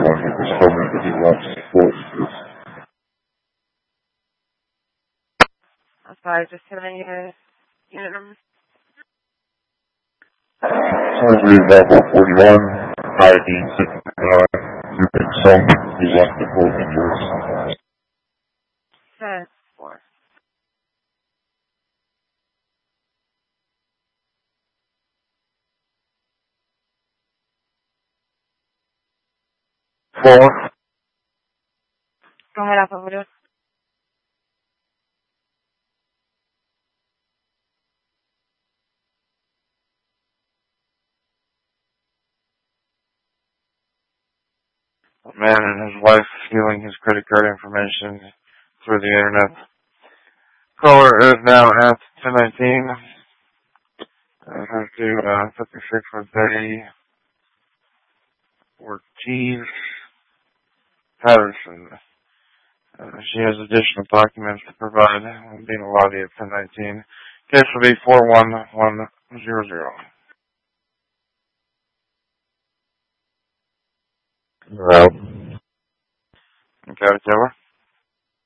one who just told me that he wants support. I'm sorry, just can I get unit number? Currently level 41, ID 69, you can tell me he wants support in yours. 10-4. ¿Cómo era, por favor? A man and his wife stealing his credit card information through the internet. Caller is now at 1019. I have to 56 with Betty Ortiz Patterson. She has additional documents to provide. Being a lobby at 1019. Case will be 41100. Well, Okay, Taylor.